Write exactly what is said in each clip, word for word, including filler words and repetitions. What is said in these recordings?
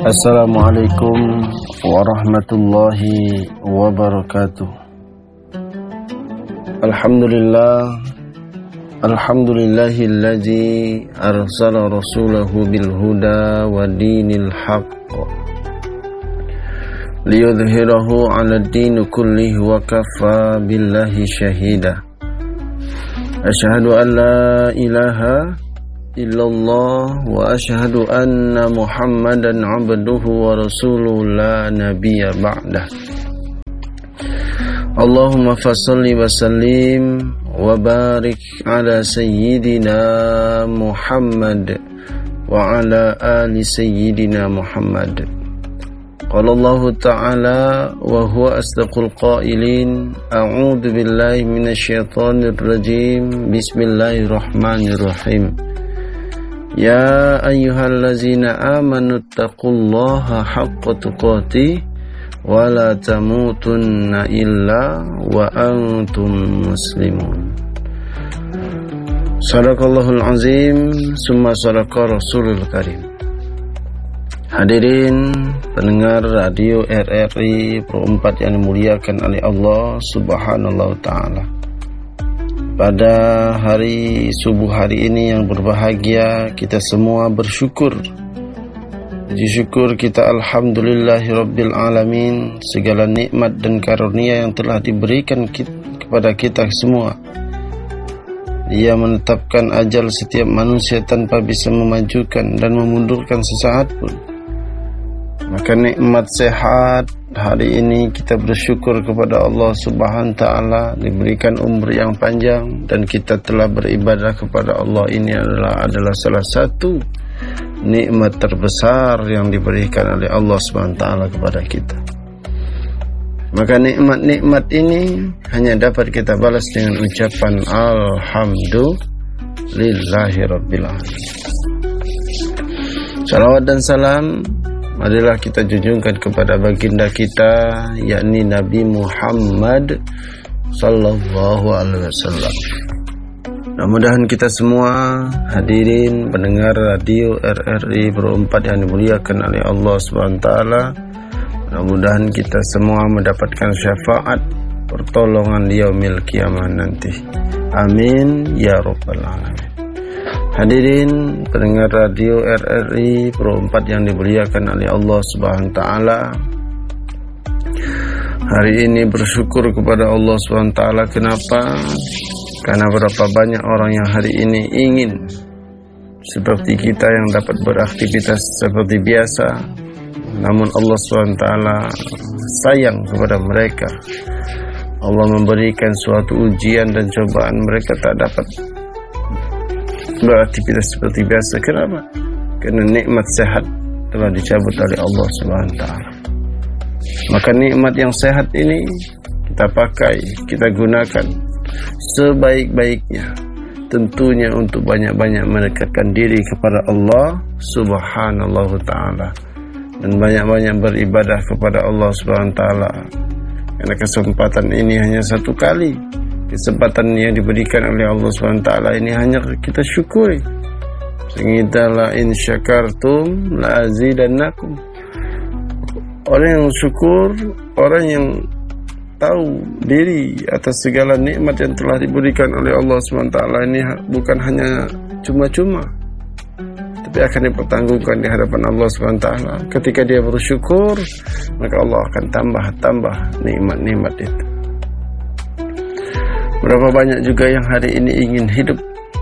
Assalamualaikum warahmatullahi wabarakatuh. Alhamdulillah Alhamdulillahilladzi arsala rasulahu bil huda wa dinil haqq liyudhhirahu 'ala ad-din kullihi wa kafa billahi shahida. Asyhadu an la ilaha illallah wa asyhadu anna Muhammadan 'abduhu wa rasuluhu la nabiyya ba'dah. Allahumma fassalli wa sallim wa barik ala sayyidina Muhammad wa ala ali sayyidina Muhammad. Qala Allah ta'ala wa huwa asdaqul qailin, a'udzu billahi minasyaitonir rajim, bismillahirrahmanirrahim. Ya ayyuhallazina amanu taqullaha haqqa tuqatih wa la tamutunna illa wa antum muslimun. Sadaqallahul azim, summa sadaqa rasulul karim. Hadirin pendengar radio R R I Pro empat yang dimuliakan oleh Allah Subhanahu wa taala. Pada hari subuh hari ini yang berbahagia, kita semua bersyukur. Puji syukur kita alhamdulillahirabbil alamin, segala nikmat dan karunia yang telah diberikan kita, kepada kita semua. Dia menetapkan ajal setiap manusia tanpa bisa memajukan dan memundurkan sesaat pun. Maka nikmat sehat hari ini kita bersyukur kepada Allah Subhanahu wa taala, diberikan umur yang panjang dan kita telah beribadah kepada Allah. Ini adalah adalah salah satu nikmat terbesar yang diberikan oleh Allah Subhanahu wa taala kepada kita. Maka nikmat-nikmat ini hanya dapat kita balas dengan ucapan alhamdulillahirabbil alamin. Salawat dan salam adalah kita junjungkan kepada baginda kita, yakni Nabi Muhammad sallallahu alaihi wasallam. Mudah-mudahan kita semua hadirin pendengar radio R R I Pro empat yang dimuliakan oleh Allah Subhanahu wa taala, mudah-mudahan kita semua mendapatkan syafaat pertolongan di yaumil qiyamah nanti. Amin ya rabbal alamin. Hadirin pendengar radio R R I Pro empat yang dimuliakan oleh Allah Subhanahu wa taala, hari ini bersyukur kepada Allah Subhanahu wa taala. Kenapa? Karena berapa banyak orang yang hari ini ingin seperti kita yang dapat beraktivitas seperti biasa, namun Allah Subhanahu wa taala sayang kepada mereka. Allah memberikan suatu ujian dan cobaan, mereka tak dapat beraktivitas seperti biasa. Kenapa? Karena nikmat sehat telah dicabut oleh Allah Subhanahu wa taala. Maka nikmat yang sehat ini kita pakai, kita gunakan sebaik-baiknya, tentunya untuk banyak-banyak mendekatkan diri kepada Allah Subhanahu wa taala dan banyak-banyak beribadah kepada Allah Subhanahu wa taala. Karena kesempatan ini hanya satu kali. Kesempatan yang diberikan oleh Allah subhanahu wa taala ini hanya kita syukuri. Sehingga la in syakartum la azidannakum. Orang yang syukur, orang yang tahu diri atas segala nikmat yang telah diberikan oleh Allah subhanahu wa taala ini bukan hanya cuma-cuma, tapi akan dipertanggungjawabkan di hadapan Allah subhanahu wa taala. Ketika dia bersyukur, maka Allah akan tambah-tambah nikmat-nikmat itu. Berapa banyak juga yang hari ini ingin hidup,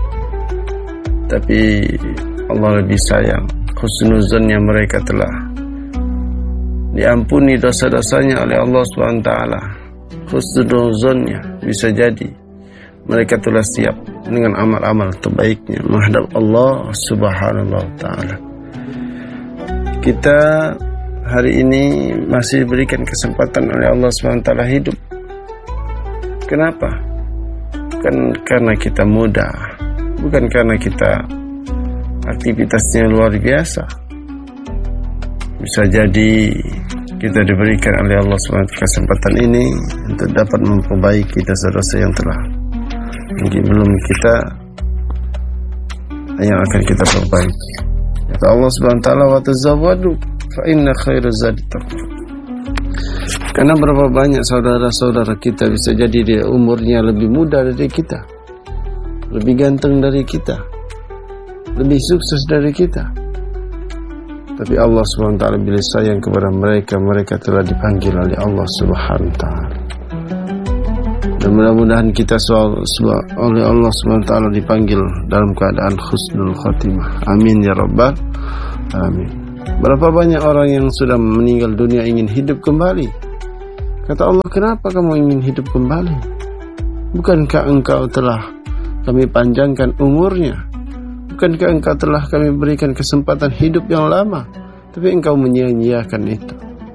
tapi Allah lebih sayang. Husnuzannya mereka telah diampuni dosa-dosanya oleh Allah subhanahu wa taala. Husnuzannya bisa jadi mereka telah siap dengan amal-amal terbaiknya menghadap Allah subhanahu wa taala. Kita hari ini masih diberikan kesempatan oleh Allah subhanahu wa taala hidup. Kenapa? Bukan karena kita muda, bukan karena kita aktivitasnya luar biasa. Bisa jadi kita diberikan oleh Allah subhanahu wa taala kesempatan ini untuk dapat memperbaiki dosa-dosa yang telah mungkin belum kita, yang akan kita perbaiki. Kata Allah subhanahu wa taala, wa tazawwadu fa inna khairaz zadi taqwa. Karena berapa banyak saudara-saudara kita bisa jadi dia umurnya lebih muda dari kita, lebih ganteng dari kita, lebih sukses dari kita, tapi Allah subhanahu wa taala bila sayang kepada mereka, mereka telah dipanggil oleh Allah subhanahu wa taala. Dan mudah-mudahan kita soal, oleh Allah subhanahu wa taala dipanggil dalam keadaan husnul khatimah. Amin ya rabbal alamin. Berapa banyak orang yang sudah meninggal dunia ingin hidup kembali. Kata Allah, kenapa kamu ingin hidup kembali? Bukankah engkau telah kami panjangkan umurnya? Bukankah engkau telah kami berikan kesempatan hidup yang lama? Tapi engkau menyia-nyiakan itu.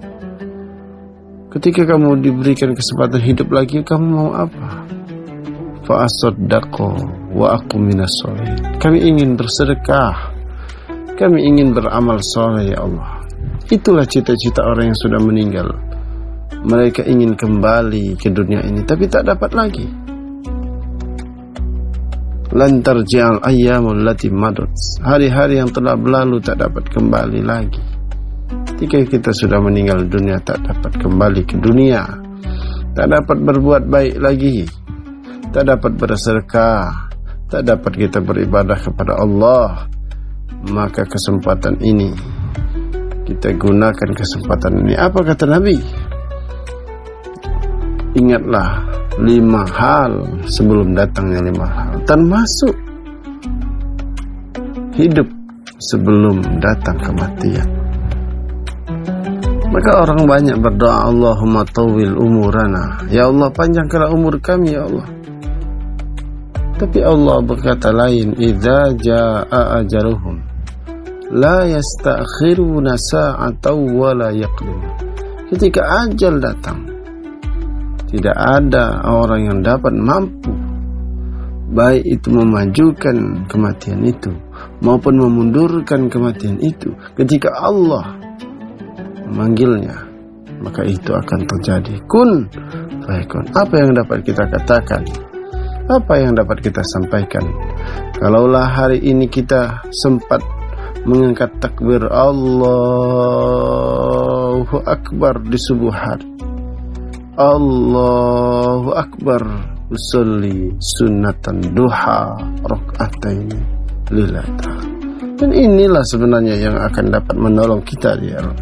Ketika kamu diberikan kesempatan hidup lagi, kamu mau apa? Fa'asaddaqo wa aku minas sholihin. Kami ingin bersedekah, kami ingin beramal soleh ya Allah. Itulah cita-cita orang yang sudah meninggal. Mereka ingin kembali ke dunia ini, tapi tak dapat lagi. Lantar ja'al ayyamul lati madut. Hari-hari yang telah berlalu tak dapat kembali lagi. Ketika kita sudah meninggal dunia, tak dapat kembali ke dunia, tak dapat berbuat baik lagi, tak dapat bersedekah, tak dapat kita beribadah kepada Allah. Maka kesempatan ini kita gunakan kesempatan ini. Apa kata Nabi? Ingatlah lima hal sebelum datangnya lima hal, termasuk hidup sebelum datang kematian. Maka orang banyak berdoa, Allahumma tawil umurana, ya Allah panjangkanlah umur kami ya Allah. Tapi Allah berkata lain, idza jaa ajaluhum la yastakhiruna sa'atan wa la yaqdimun. Ketika ajal datang, tidak ada orang yang dapat mampu, baik itu memajukan kematian itu maupun memundurkan kematian itu. Ketika Allah memanggilnya, maka itu akan terjadi. Kun fayakun. Apa yang dapat kita katakan? Apa yang dapat kita sampaikan? Kalaulah hari ini kita sempat mengangkat takbir Allahu Akbar di subuh hari, Allahu Akbar usolli sunnatan duha rakaatain lillahi ta'ala. Dan inilah sebenarnya yang akan dapat menolong kita ya Allah.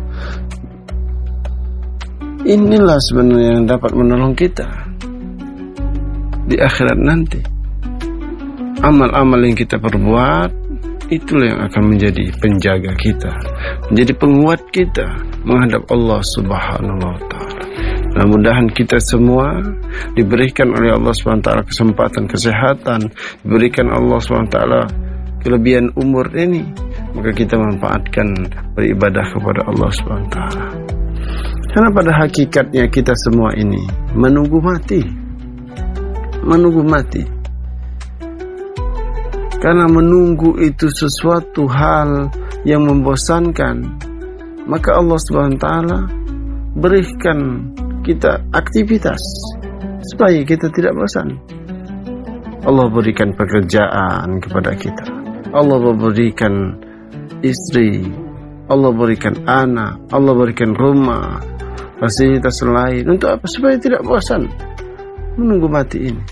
Inilah sebenarnya yang dapat menolong kita di akhirat nanti. Amal-amal yang kita perbuat, itulah yang akan menjadi penjaga kita, menjadi penguat kita menghadap Allah subhanahu wa ta'ala. Mudah-mudahan kita semua diberikan oleh Allah subhanahu wa taala kesempatan kesehatan, diberikan Allah subhanahu wa taala kelebihan umur ini, maka kita manfaatkan beribadah kepada Allah subhanahu wa taala. Karena pada hakikatnya kita semua ini menunggu mati, menunggu mati. Karena menunggu itu sesuatu hal yang membosankan, maka Allah subhanahu wa taala berikan kita aktivitas supaya kita tidak bosan. Allah berikan pekerjaan kepada kita, Allah memberikan istri, Allah berikan anak, Allah berikan rumah, fasilitas lain. Untuk apa? Supaya tidak bosan menunggu mati ini.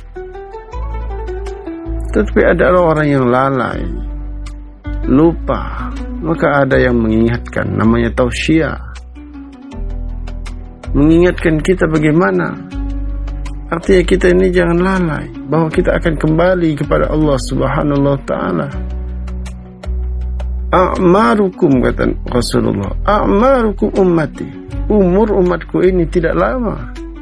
Tetapi ada orang yang lalai, lupa, maka ada yang mengingatkan, namanya tausiah, mengingatkan kita bagaimana. Artinya kita ini jangan lalai, bahwa kita akan kembali kepada Allah subhanahu wa ta'ala. A'marukum, kata Rasulullah, a'marukum ummati, umur umatku ini tidak lama,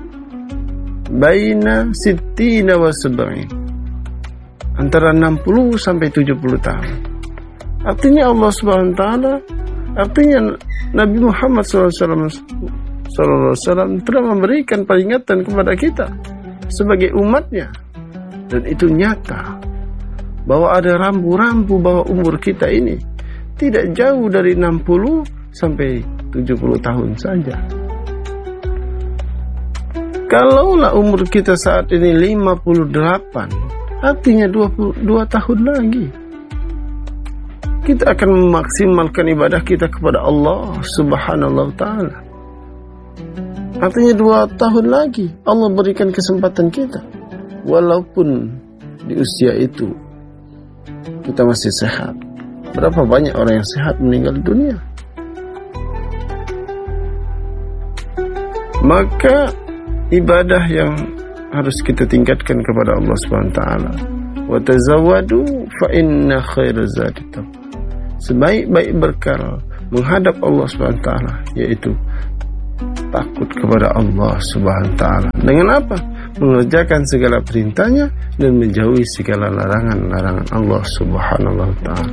baina sittina wa sab'in, antara enam puluh sampai tujuh puluh tahun. Artinya Allah subhanahu wa ta'ala, artinya Nabi Muhammad sallallahu alaihi wasallam telah memberikan peringatan kepada kita sebagai umatnya. Dan itu nyata, bahwa ada rambu-rambu bahwa umur kita ini tidak jauh dari enam puluh sampai tujuh puluh tahun saja. Kalaulah umur kita saat ini lima puluh delapan, artinya dua puluh dua tahun lagi. kita akan memaksimalkan ibadah kita kepada Allah Subhanahu wa ta'ala. Artinya dua tahun lagi Allah berikan kesempatan kita. Walaupun di usia itu kita masih sehat. Berapa banyak orang yang sehat meninggal dunia. Maka ibadah yang harus kita tingkatkan kepada Allah Subhanahu wa taala. Wa tazawwadu fa inna khairaz zadi taqwa. Sebaik-baik bekal menghadap Allah Subhanahu wa taala yaitu takut kepada Allah Subhanahu wa taala. Dengan apa? Mengerjakan segala perintahnya dan menjauhi segala larangan-larangan Allah Subhanahu wa taala.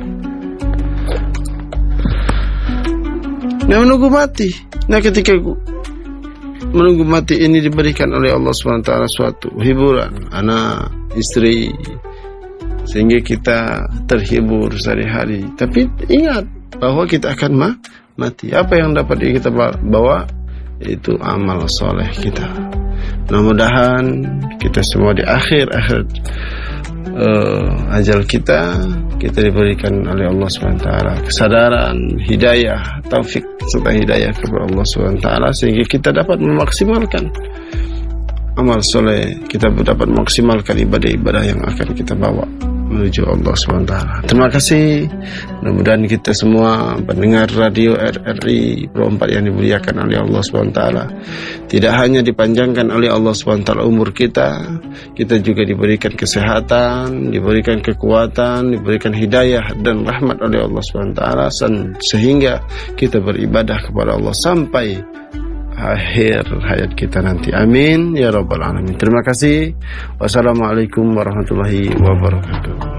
Nah, menunggu mati. Nah, ketika menunggu mati ini diberikan oleh Allah subhanahu wa taala suatu hiburan, anak, istri, sehingga kita terhibur sehari-hari. Tapi ingat bahwa kita akan ma mati. Apa yang dapat kita bawa? Itu amal soleh kita. Mudah-mudahan kita semua di akhir-akhir uh, ajal kita, kita diberikan oleh Allah subhanahu wa taala kesadaran, hidayah, taufik serta hidayah kepada Allah subhanahu wa taala sehingga kita dapat memaksimalkan amal soleh, kita dapat memaksimalkan ibadah-ibadah yang akan kita bawa menuju Allah subhanahu wa taala. Terima kasih. Mudah-mudahan kita semua pendengar radio R R I Pro empat yang dimuliakan oleh Allah subhanahu wa taala tidak hanya dipanjangkan oleh Allah subhanahu wa taala umur kita, kita juga diberikan kesehatan, diberikan kekuatan, diberikan hidayah dan rahmat oleh Allah subhanahu wa taala sehingga kita beribadah kepada Allah sampai akhir hayat kita nanti. Amin ya rabbal alamin. Terima kasih. Wassalamualaikum warahmatullahi wabarakatuh.